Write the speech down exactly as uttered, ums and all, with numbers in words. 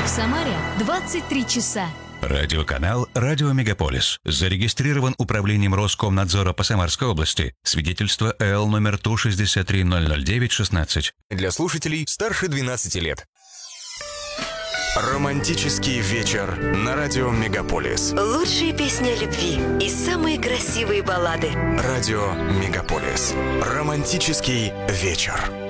В Самаре двадцать три часа. Радиоканал «Радио Мегаполис». Зарегистрирован Управлением Роскомнадзора по Самарской области. Свидетельство эл номер Ту шестьдесят три ноль ноль девять шестнадцать. Для слушателей старше двенадцати лет. Романтический вечер на радио Мегаполис. Лучшие песни о любви и самые красивые баллады. Радио Мегаполис. Романтический вечер.